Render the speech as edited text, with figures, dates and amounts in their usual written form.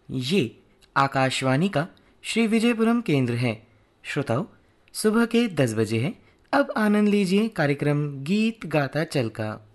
ये आकाशवाणी का श्री विजयपुरम केंद्र है। श्रोताओं, सुबह के 10 बजे है। अब आनंद लीजिए कार्यक्रम गीत गाता चल का।